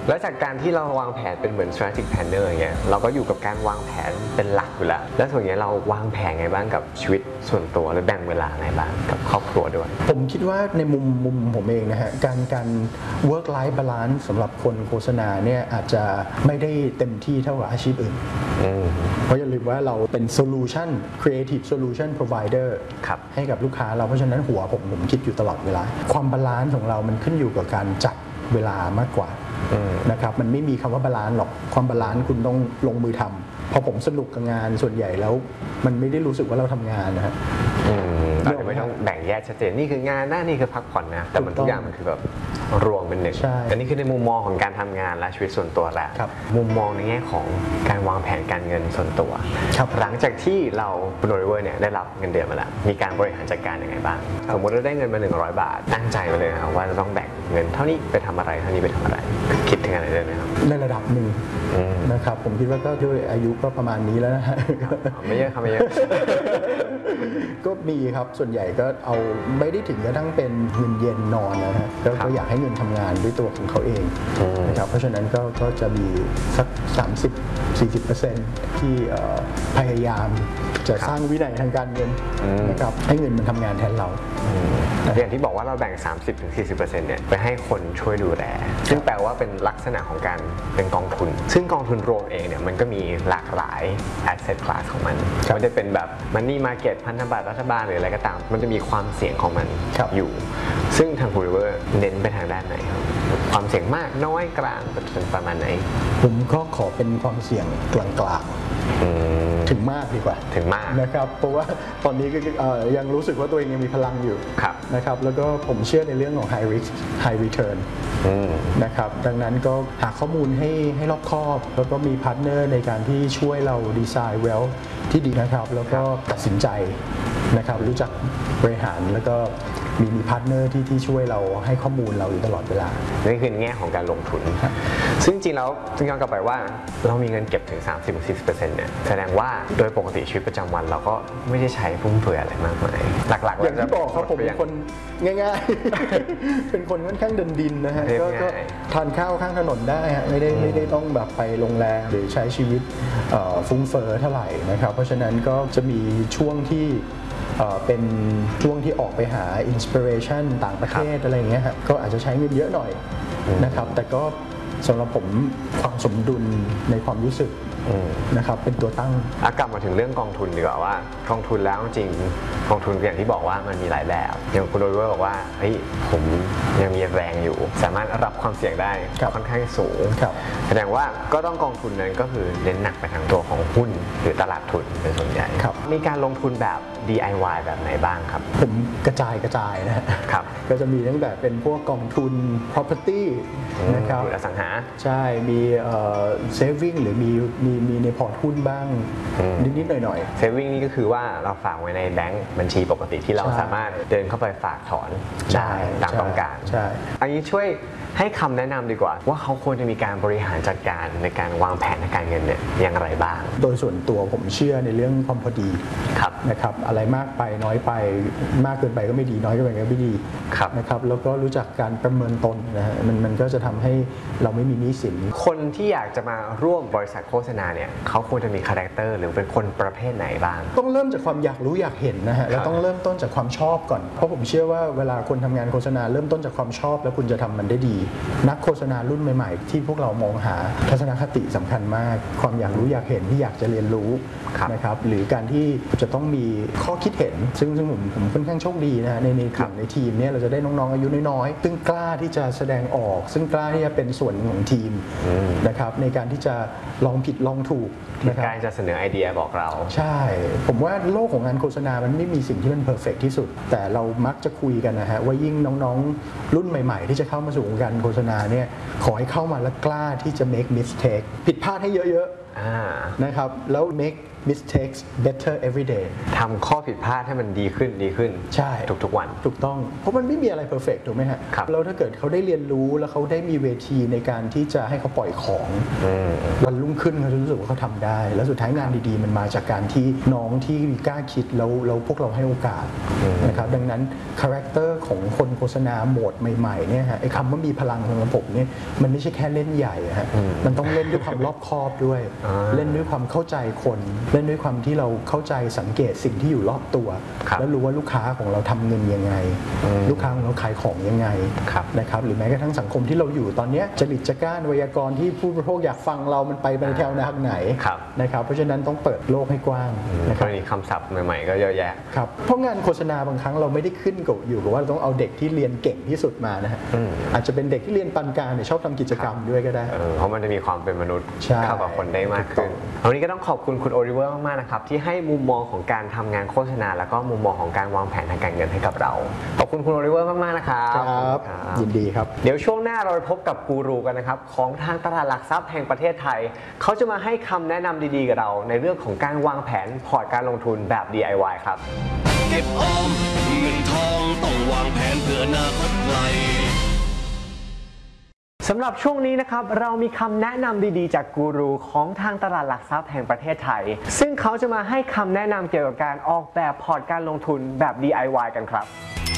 แล้วจากการที่เราวางแผนเป็นเหมือน strategic planner อย่างเงี้ยเราก็อยู่กับการวางแผนเป็นหลักอยู่แล้วแล้วส่วนใหญ่เราวางแผนไงบ้างกับชีวิตส่วนตัวหรือแบ่งเวลาไงบ้างกับครอบครัวด้วยผมคิดว่าในมุมผมเองนะฮะการ work life balance สำหรับคนโฆษณาเนี่ยอาจจะไม่ได้เต็มที่เท่ากับอาชีพอื่นเพราะอย่าลืมว่าเราเป็น solution creative solution provider ให้กับลูกค้าเราเพราะฉะนั้นหัวผมคิดอยู่ตลอดเวลาความบาลานซ์ของเรามันขึ้นอยู่กับการจัดเวลามากกว่านะครับมันไม่มีคำว่าบาลานซ์หรอกความบาลานซ์คุณต้องลงมือทำพอผมสนุกกับงานส่วนใหญ่แล้วมันไม่ได้รู้สึกว่าเราทำงานนะฮะเราไม่ต้องแบ่งแยกชัดเจนนี่คืองานนะนี่คือพักผ่อนนะแต่มันทุกอย่างมันคือแบบรวมเป็นหนึ่งอันนี้คือในมุมมองของการทำงานและชีวิตส่วนตัวแหละมุมมองในแง่ของการวางแผนการเงินส่วนตัวหลังจากที่เราคุณโอลิเวอร์เนี่ยได้รับเงินเดือนมาแล้วมีการบริหารจัดการยังไงบ้างสมมติเราได้เงินมา100 บาทตั้งใจมาเลยนะครับว่าจะต้องแบ่งเงินเท่านี้ไปทำอะไรเท่านี้ไปทำอะไรคิดถึงอะไรได้ไหมครับในระดับหนึ่งนะครับผมคิดว่าก็ด้วยอายุก็ประมาณนี้แล้วนะฮะไม่เยอะครับไม่เยอะก็มีครับส่วนใหญ่ก็เอาไม่ได้ถึงกระทั่งเป็นเงินเย็นนอนนะฮะก็อยากให้เงินทำงานด้วยตัวของเขาเองนะครับเพราะฉะนั้นก็จะมีสัก 30-40% ที่พยายามจะสร้างวินัยทางการเงินนะครับให้เงินมันทำงานแทนเราอย่างที่บอกว่าเราแบ่ง 30-40% เนี่ยไปให้คนช่วยดูแลซึ่งแปลว่าเป็นลักษณะของการเป็นกองทุนซึ่งกองทุนรวมเองเนี่ยมันก็มีหลากหลาย asset class ของมันไม่ได้เป็นแบบ money market พันธบัตรรัฐบาลหรืออะไรก็ตามมันจะมีความเสี่ยงของมันอยู่ซึ่งทาง Forever เน้นไปทางด้านไหนครับความเสี่ยงมากน้อยกลางเป็นประมาณไหนผมก็ขอเป็นความเสี่ยงกลางๆถึงมากดีกว่าถึงมากนะครับเพราะว่าตอนนี้ก็ยังรู้สึกว่าตัวเองยังมีพลังอยู่นะครับแล้วก็ผมเชื่อในเรื่องของ high risk high return นะครับดังนั้นก็หาข้อมูลให้รอบคอบแล้วก็มีพาร์ทเนอร์ในการที่ช่วยเราดีไซน์ wealth ที่ดีนะครับแล้วก็ตัดสินใจนะครับรู้จักบริหารแล้วก็มีพาร์ทเนอร์ที่ช่วยเราให้ข้อมูลเราอยู่ตลอดเวลานี่คือแง่ของการลงทุนซึ่งจริงแล้วจึงย้อนกลับไปว่าเรามีเงินเก็บถึง 30-40% เนี่ยแสดงว่าโดยปกติชีวิตประจำวันเราก็ไม่ได้ใช้ฟุ่มเฟือยอะไรมากมายหลักๆอย่างที่บอกครับผมเป็นคนง่ายๆเป็นคนค่อนข้างเดินดินนะฮะก็ทานข้าวข้างถนนได้ฮะไม่ได้ต้องแบบไปโรงแรมหรือใช้ชีวิตฟุ้งเฟ้อเท่าไหร่นะครับเพราะฉะนั้นก็จะมีช่วงที่เป็นช่วงที่ออกไปหาอินสปิเรชันต่างประเทศอะไรอย่างเงี้ยครับก็อาจจะใช้เงินเยอะหน่อยนะครับแต่ก็สำหรับผมความสมดุลในความรู้สึกนะครับเป็นตัวตั้งกลับมาถึงเรื่องกองทุนดีกว่าว่ากองทุนแล้วจริงกองทุนอย่างที่บอกว่ามันมีหลายแบบอย่างคุณโอลิเวอร์บอกว่าเฮ้ยผมยังมีแรงอยู่สามารถรับความเสี่ยงได้ค่อนข้างสูงแสดงว่าก็ต้องกองทุนนั้นก็คือเน้นหนักไปทางตัวของหุ้นหรือตลาดทุนเป็นส่วนใหญ่มีการลงทุนแบบ DIY แบบไหนบ้างครับผมกระจายนะครับก็จะมีตั้งแต่เป็นพวกกองทุน property นะครับอสังหาใช่มีsaving หรือมีในพอร์ตหุ้นบ้างนิดๆหน่อยๆ saving นี่ก็คือว่าเราฝากไว้ในแบงก์บัญชีปกติที่เราสามารถเดินเข้าไปฝากถอนได้ตามต้องการอันนี้ช่วยให้คำแนะนำดีกว่าว่าเขาควรจะมีการบริหารจัดการในการวางแผนทางการเงินเนี่ยอย่างไรบ้างโดยส่วนตัวผมเชื่อในเรื่องความพอดีนะครับอะไรมากไปน้อยไปมากเกินไปก็ไม่ดีน้อยเกินไปก็ไม่ดีนะครับแล้วก็รู้จักการประเมินตนนะฮะมันก็จะทำให้เราไม่มีหนี้สินคนที่อยากจะมาร่วมบริษัทโฆษณาเนี่ยเขาควรจะมีคาแรคเตอร์หรือเป็นคนประเภทไหนบ้างต้องเริ่มจากความอยากรู้อยากเห็นนะฮะแล้วต้องเริ่มต้นจากความชอบก่อนเพราะผมเชื่อว่าเวลาคนทำงานโฆษณาเริ่มต้นจากความชอบแล้วคุณจะทำมันได้ดีนักโฆษณารุ่นใหม่ๆที่พวกเรามองหาทัศนคติสำคัญมากความอยากรู้อยากเห็นที่อยากจะเรียนรู้นะครับหรือการที่จะต้องมีข้อคิดเห็นซึ่งผมค่อนข้างโชคดีนะในทีมเนี่ยเราจะได้น้องๆอายุน้อยๆซึ่งกล้าที่จะแสดงออกซึ่งกล้าที่จะเป็นส่วนของทีมนะครับในการที่จะลองผิดลองถูกการจะเสนอไอเดียบอกเราใช่ผมว่าโลกของงานโฆษณามันไม่มีสิ่งที่มันเพอร์เฟกต์ที่สุดแต่เรามักจะคุยกันนะฮะว่ายิ่งน้องๆรุ่นใหม่ๆที่จะเข้ามาสู่วงการโฆษณาเนี่ยขอให้เข้ามาแล้วกล้าที่จะ make mistake ผิดพลาดให้เยอะนะครับแล้ว make mistakes better every day ทำข้อผิดพลาดให้มันดีขึ้นใช่ทุกๆวันถูกต้องเพราะมันไม่มีอะไร perfect ถูกไหมฮะครับแล้วถ้าเกิดเขาได้เรียนรู้แล้วเขาได้มีเวทีในการที่จะให้เขาปล่อยของวันรุ่งขึ้นเขาจะรู้สึกว่าเขาทำได้แล้วสุดท้ายงานดีๆมันมาจากการที่น้องที่กล้าคิดแล้วพวกเราให้โอกาสนะครับดังนั้นคาแรคเตอร์ของคนโฆษณาโหมดใหม่ๆเนี่ยฮะไอ้คำว่ามีพลังของระบบเนี่ยมันไม่ใช่แค่เล่นใหญ่ฮะมันต้องเล่นด้วยความรอบคอบด้วยเล่นด้วยความเข้าใจคนเล่นด้วยความที่เราเข้าใจสังเกตสิ่งที่อยู่รอบตัวแล้วรู้ว่าลูกค้าของเราทำเงินยังไงลูกค้าของเราขายของยังไงนะครับหรือแม้กระทั่งสังคมที่เราอยู่ตอนนี้จริตจักร้านไวยากรณ์ที่ผู้บริโภคอยากฟังเรามันไปแถวทางไหนนะครับเพราะฉะนั้นต้องเปิดโลกให้กว้างนะครับมีคำศัพท์ใหม่ๆก็เยอะแยะครับเพราะงานโฆษณาบางครั้งเราไม่ได้ขึ้นกับอยู่กับว่าเราต้องเอาเด็กที่เรียนเก่งที่สุดมานะฮะอาจจะเป็นเด็กที่เรียนปานกลางชอบทำกิจกรรมด้วยก็ได้เพราะมันจะมีความเป็นมนุษย์เข้ากับคนได้มากขึ้นวันนี้ก็ต้องขอบคุณคุณโอลิเวอร์มากๆนะครับที่ให้มุมมองของการทำงานโฆษณาแล้วก็มุมมองของการวางแผนทางการเงินให้กับเราขอบคุณคุณโอลิเวอร์มากๆนะครับครับยินดีครับเดี๋ยวช่วงหน้าเราไปพบกับกูรูกันนะครับของทางตลาดหลักทรัพย์แห่งประเทศไทยเขาจะมาให้คำแนะนำดีๆกับเราในเรื่องของการวางแผนพอร์ตการลงทุนแบบ DIY ครับเก็บออมเงินทองต้องวางแผนเพื่ออนาคตไกลสำหรับช่วงนี้นะครับเรามีคำแนะนำดีๆจากกูรูของทางตลาดหลักทรัพย์แห่งประเทศไทยซึ่งเขาจะมาให้คำแนะนำเกี่ยวกับการออกแบบพอร์ตการลงทุนแบบ DIY กันครับ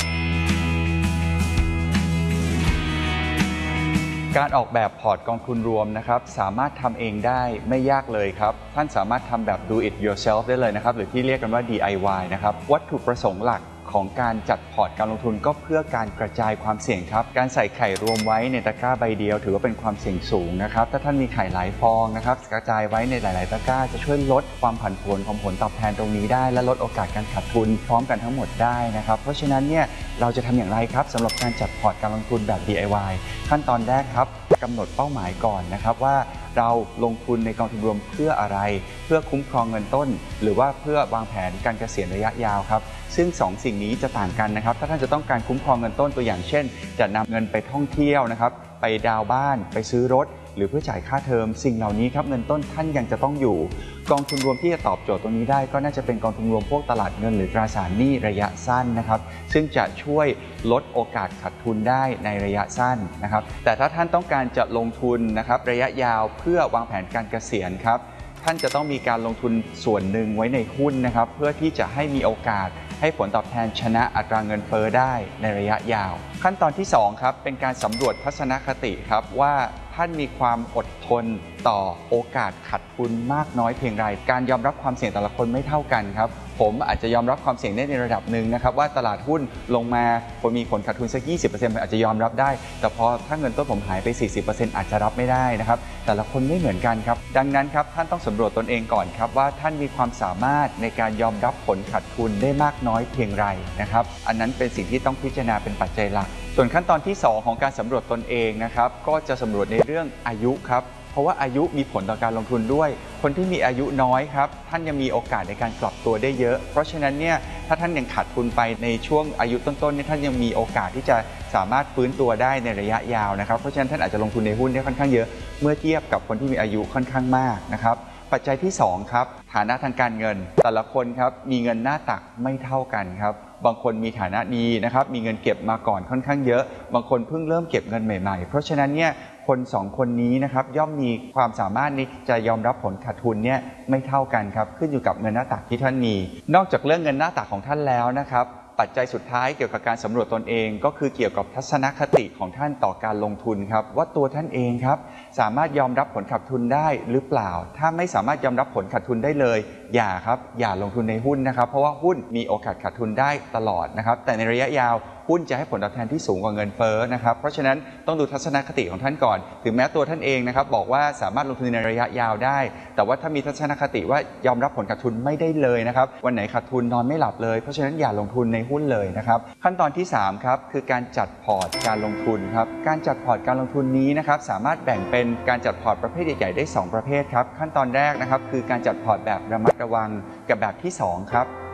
การออกแบบพอร์ตกองทุนรวมนะครับสามารถทำเองได้ไม่ยากเลยครับท่านสามารถทำแบบ do it yourself ได้เลยนะครับหรือที่เรียกกันว่า DIY นะครับวัตถุประสงค์หลักของการจัดพอร์ตการลงทุนก็เพื่อการกระจายความเสี่ยงครับการใส่ไข่รวมไว้ในตะกร้าใบเดียวถือว่าเป็นความเสี่ยงสูงนะครับถ้าท่านมีไข่หลายฟองนะครับกระจายไว้ในหลายๆตะกร้าจะช่วยลดความผันผวนของผลตอบแทนตรงนี้ได้และลดโอกาสการขาดทุนพร้อมกันทั้งหมดได้นะครับเพราะฉะนั้นเนี่ยเราจะทำอย่างไรครับสำหรับการจัดพอร์ตการลงทุนแบบ DIY ขั้นตอนแรกครับกำหนดเป้าหมายก่อนนะครับว่าเราลงทุนในกองทุนรวมเพื่ออะไรเพื่อคุ้มครองเงินต้นหรือว่าเพื่อวางแผนการเกษียณระยะยาวครับซึ่ง2 สิ่งนี้จะต่างกันนะครับถ้าท่านจะต้องการคุ้มครองเงินต้นตัวอย่างเช่นจะนำเงินไปท่องเที่ยวนะครับไปดาวน์บ้านไปซื้อรถหรือเพื่อจ่ายค่าเทอมสิ่งเหล่านี้ครับเงินต้นท่านยังจะต้องอยู่กองทุนรวมที่จะตอบโจทย์ตรงนี้ได้ก็น่าจะเป็นกองทุนรวมพวกตลาดเงินหรือตราสารหนี้ระยะสั้นนะครับซึ่งจะช่วยลดโอกาสขาดทุนได้ในระยะสั้นนะครับแต่ถ้าท่านต้องการจะลงทุนนะครับระยะยาวเพื่อวางแผนการเกษียณครับท่านจะต้องมีการลงทุนส่วนหนึ่งไว้ในหุ้นนะครับเพื่อที่จะให้มีโอกาสให้ผลตอบแทนชนะอัตราเงินเฟ้อได้ในระยะยาวขั้นตอนที่2ครับเป็นการสำรวจทัศนคติครับว่าท่านมีความอดทนต่อโอกาสขาดทุนมากน้อยเพียงไรการยอมรับความเสี่ยงแต่ละคนไม่เท่ากันครับผมอาจจะยอมรับความเสี่ยงได้ในระดับหนึ่งนะครับว่าตลาดหุ้นลงมาผมมีผลขาดทุนสัก 20% ผมอาจจะยอมรับได้แต่พอถ้าเงินต้นผมหายไป 40% อาจจะรับไม่ได้นะครับแต่ละคนไม่เหมือนกันครับดังนั้นครับท่านต้องสำรวจตนเองก่อนครับว่าท่านมีความสามารถในการยอมรับผลขาดทุนได้มากน้อยเพียงไรนะครับอันนั้นเป็นสิ่งที่ต้องพิจารณาเป็นปัจจัยหลักส่วนขั้นตอนที่2ของการสำรวจตนเองนะครับก็จะสำรวจในเรื่องอายุครับเพราะว่าอายุมีผลต่อการลงทุนด้วยคนที่มีอายุน้อยครับท่านยังมีโอกาสในการปรับตัวได้เยอะเพราะฉะนั้นเนี่ยถ้าท่านยังขาดทุนไปในช่วงอายุต้นๆเนี่ยท่านยังมีโอกาสที่จะสามารถฟื้นตัวได้ในระยะยาวนะครับเพราะฉะนั้นท่านอาจจะลงทุนในหุ้นได้ค่อนข้างเยอะเมื่อเทียบกับคนที่มีอายุค่อนข้างมากนะครับปัจจัยที่2ครับฐานะทางการเงินแต่ละคนครับมีเงินหน้าตักไม่เท่ากันครับบางคนมีฐานะดีนะครับมีเงินเก็บมาก่อนค่อนข้างเยอะบางคนเพิ่งเริ่มเก็บเงินใหม่ๆเพราะฉะนั้นเนี่ยคน2คนนี้นะครับย่อมมีความสามารถที่จะยอมรับผลขาดทุนเนี่ยไม่เท่ากันครับขึ้นอยู่กับเงินหน้าตักที่ท่านมีนอกจากเรื่องเงินหน้าตักของท่านแล้วนะครับปัจจัยสุดท้ายเกี่ยวกับการสำรวจตนเองก็คือเกี่ยวกับทัศนคติของท่านต่อการลงทุนครับว่าตัวท่านเองครับสามารถยอมรับผลขาดทุนได้หรือเปล่าถ้าไม่สามารถยอมรับผลขาดทุนได้เลยอย่าลงทุนในหุ้นนะครับเพราะว่าหุ้นมีโอกาสขาดทุนได้ตลอดนะครับแต่ในระยะยาวหุ้นจะให้ผลตอบแทนที่สูงกว่าเงินเฟ้อนะครับเพราะฉะนั้นต้องดูทัศนคติของท่านก่อนถึงแม้ตัวท่านเองนะครับบอกว่าสามารถลงทุนในระยะยาวได้แต่ว่าถ้ามีทัศนคติว่ายอมรับผลขาดทุนไม่ได้เลยนะครับวันไหนขาดทุนนอนไม่หลับเลยเพราะฉะนั้นอย่าลงทุนในหุ้นเลยนะครับขั้นตอนที่3ครับคือการจัดพอร์ตการลงทุนครับการจัดพอร์ตการลงทุนนี้นะครับสามารถแบ่งเป็นการจัดพอร์ตประเภทใหญ่ๆได้2ประเภทครับขั้นตอนแรกนะครับคือการจัดพอร์ตแบบระมัดระวังกับแบบที่2ครับ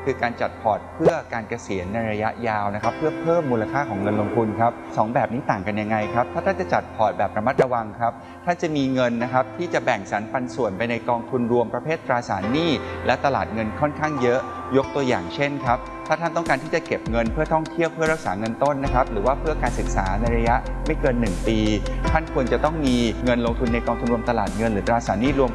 คือการจัดพอร์ตเพื่อการเกษียณในระยะยาวนะครับเพื่อเพิ่มมูลค่าของเงินลงทุนครับสองแบบนี้ต่างกันยังไงครับถ้าท่านจะจัดพอร์ตแบบระมัดระวังครับท่านจะมีเงินนะครับที่จะแบ่งสรรปันส่วนไปในกองทุนรวมประเภทตราสารหนี้และตลาดเงินค่อนข้างเยอะยกตัวอย่างเช่นครับถ้าท่านต้องการที่จะเก็บเงินเพื่อท่องเที่ยวเพื่อรักษาเงินต้นนะครับหรือว่าเพื่อการศึกษาในระยะไม่เกิน1 ปีท่านควรจะต้องมีเงินลงทุนในกองทุนรวมตลาดเงินหรือตราสารหนี้รวม